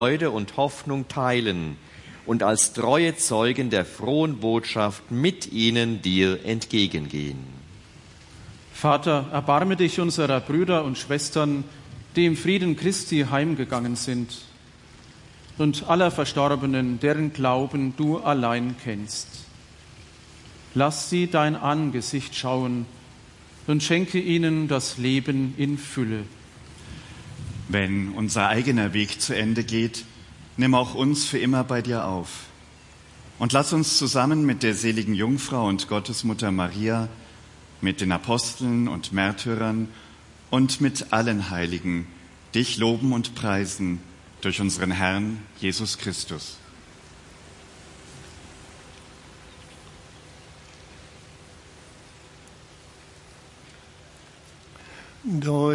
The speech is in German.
Freude und Hoffnung teilen und als treue Zeugen der frohen Botschaft mit ihnen dir entgegengehen. Vater, erbarme dich unserer Brüder und Schwestern, die im Frieden Christi heimgegangen sind, und aller Verstorbenen, deren Glauben du allein kennst. Lass sie dein Angesicht schauen und schenke ihnen das Leben in Fülle. Wenn unser eigener Weg zu Ende geht, nimm auch uns für immer bei dir auf. Und lass uns zusammen mit der seligen Jungfrau und Gottesmutter Maria, mit den Aposteln und Märtyrern und mit allen Heiligen dich loben und preisen durch unseren Herrn Jesus Christus.